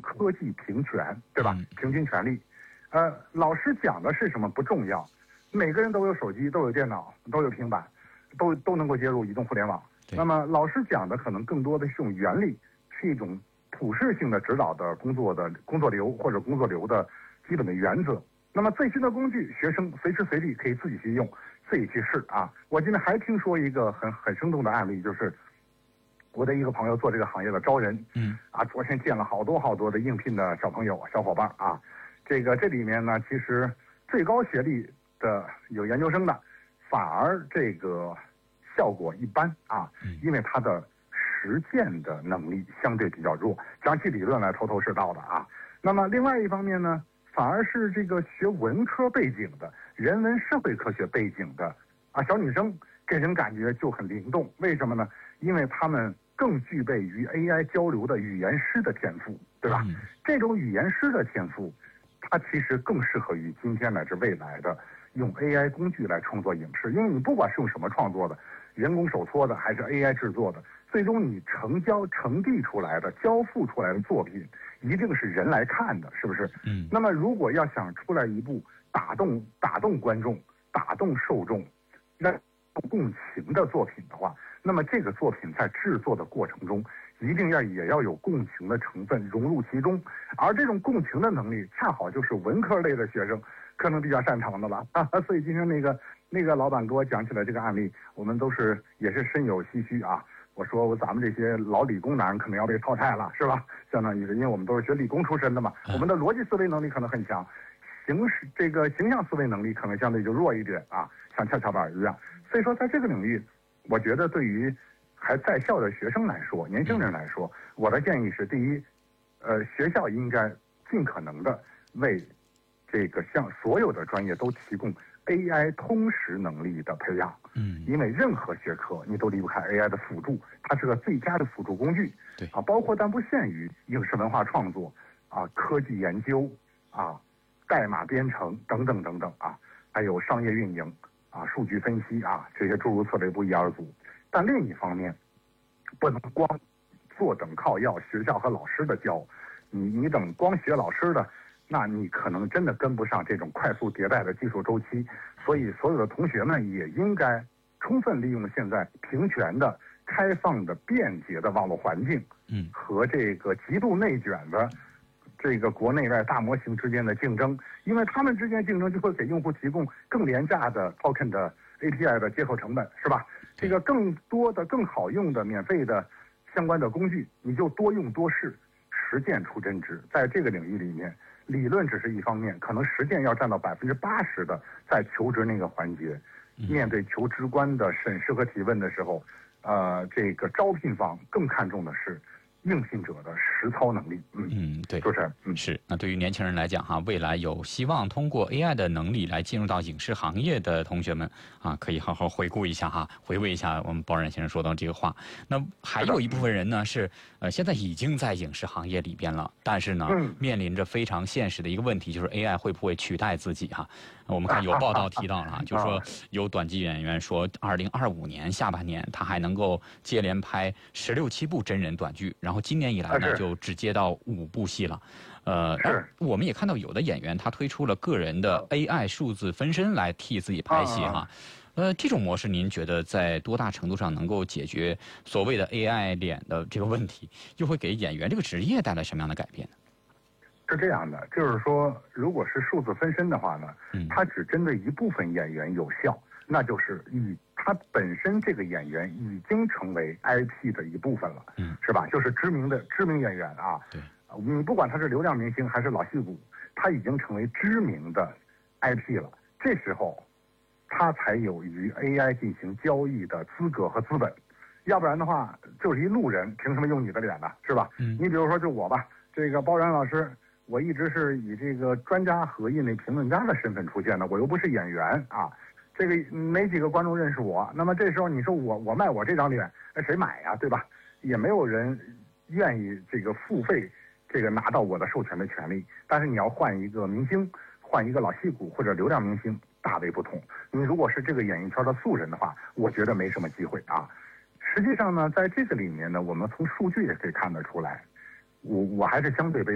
科技平权，对吧？平均权利。老师讲的是什么不重要，每个人都有手机，都有电脑，都有平板，都能够接入移动互联网。那么老师讲的可能更多的是一种原理，是一种普适性的指导的工作流或者工作流的基本的原则。那么最新的工具，学生随时随地可以自己去用，自己去试啊。我今天还听说一个很生动的案例，就是我的一个朋友做这个行业的招人，昨天见了好多的应聘的小伙伴啊。这里面呢，其实最高学历的有研究生的，反而这个效果一般啊，因为他的实践的能力相对比较弱，讲起理论来头头是道的啊。那么另外一方面呢，反而是这个学文科背景的、人文社会科学背景的小女生，给人感觉就很灵动。为什么呢？因为他们更具备与 AI 交流的语言师的天赋，对吧？这种语言师的天赋，它其实更适合于今天乃至未来的用 AI 工具来创作影视。因为你不管是用什么创作的，人工手搓的还是 AI 制作的，最终你成递出来的、交付出来的作品，一定是人来看的，是不是？那么如果要想出来一部打动观众、打动受众、让共情的作品的话，那么这个作品在制作的过程中，一定也要有共情的成分融入其中，而这种共情的能力，恰好就是文科类的学生可能比较擅长的了所以今天那个老板给我讲起来这个案例，我们也是深有唏嘘啊。我说咱们这些老理工男人可能要被淘汰了，是吧？相当于是因为我们都是学理工出身的嘛，我们的逻辑思维能力可能很强，形象思维能力可能相对就弱一点啊，像跷跷板一样。所以说在这个领域，我觉得对于还在校的学生来说，年轻人来说，我的建议是：第一，学校应该尽可能的为这个向所有的专业都提供 AI 通识能力的培养。因为任何学科你都离不开 AI 的辅助，它是个最佳的辅助工具。对啊，包括但不限于影视文化创作啊、科技研究啊、代码编程等等等等啊，还有商业运营啊、数据分析啊，这些诸如此类不一而足。但另一方面，不能光坐等靠要学校和老师的教，你等光学老师的，那你可能真的跟不上这种快速迭代的技术周期。所以所有的同学们也应该充分利用现在平权的、开放的、便捷的网络环境，和这个极度内卷的这个国内外大模型之间的竞争，因为他们之间竞争就会给用户提供更廉价的 token 的 API 的接口成本，是吧？这个更多的、更好用的、免费的相关的工具，你就多用多试，实践出真知。在这个领域里面，理论只是一方面，可能实践要占到80%的在求职那个环节。面对求职官的审视和提问的时候，这个招聘方更看重的是应聘者的实操能力。 对， 是。 那对于年轻人来讲未来有希望通过 AI 的能力来进入到影视行业的同学们可以好好回顾一下回味一下我们包冉先生说的这个话。那还有一部分人呢是现在已经在影视行业里边了，但是呢面临着非常现实的一个问题，就是 AI 会不会取代自己我们看有报道提到了就是说有短剧演员说2025年下半年他还能够接连拍16、17部真人短剧，然后今年以来呢就只接到5部戏了。我们也看到有的演员他推出了个人的 AI 数字分身来替自己拍戏这种模式您觉得在多大程度上能够解决所谓的 AI 脸的这个问题，又会给演员这个职业带来什么样的改变呢？ 是这样的，就是说如果是数字分身的话呢，它只针对一部分演员有效，那就是他本身这个演员已经成为 IP 的一部分了，是吧？就是知名演员对，你不管他是流量明星还是老戏骨，他已经成为知名的 IP 了。这时候，他才有与 AI 进行交易的资格和资本，要不然的话，就是一路人，凭什么用你的脸呢？是吧？你比如说就我吧，这个包冉老师，我一直是以这个专家和业内评论家的身份出现的，我又不是演员这个没几个观众认识我，那么这时候你说我卖我这张脸，谁买呀？对吧？也没有人愿意这个付费，这个拿到我的授权的权利。但是你要换一个明星，换一个老戏骨或者流量明星，大为不同。你如果是这个演艺圈的素人的话，我觉得没什么机会实际上呢，在这个里面呢，我们从数据也可以看得出来，我还是相对